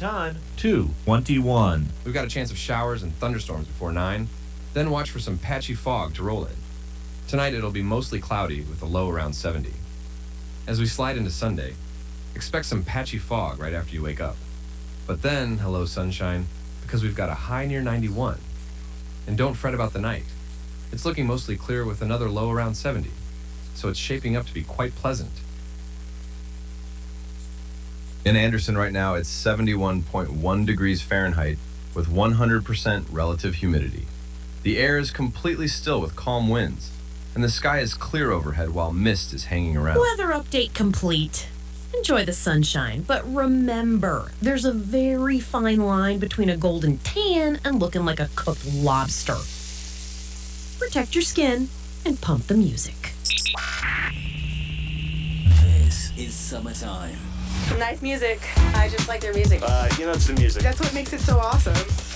time, 2:21. We've got a chance of showers and thunderstorms before 9. Then watch for some patchy fog to roll in. Tonight it'll be mostly cloudy with a low around 70. As we slide into Sunday, expect some patchy fog right after you wake up. But then, hello sunshine, because we've got a high near 91. And don't fret about the night. It's looking mostly clear with another low around 70. So it's shaping up to be quite pleasant. In Anderson right now, it's 71.1 degrees Fahrenheit with 100% relative humidity. The air is completely still with calm winds, and the sky is clear overhead while mist is hanging around. Weather update complete. Enjoy the sunshine, but remember, there's a very fine line between a golden tan and looking like a cooked lobster. Protect your skin and pump the music. This is summertime. Nice music. I just like their music. It's the music. That's what makes it so awesome.